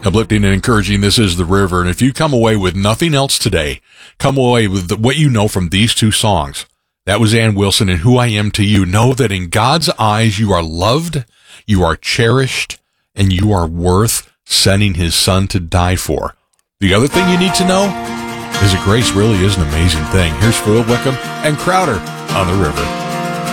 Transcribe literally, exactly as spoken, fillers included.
uplifting and encouraging. This is The River. And if you come away with nothing else today, come away with the, what you know from these two songs. That was Ann Wilson and Who I Am to You. Know that in God's eyes, you are loved, you are cherished, and you are worth sending his son to die for. The other thing you need to know is that grace really is an amazing thing. Here's Phil Wickham and Crowder on The River.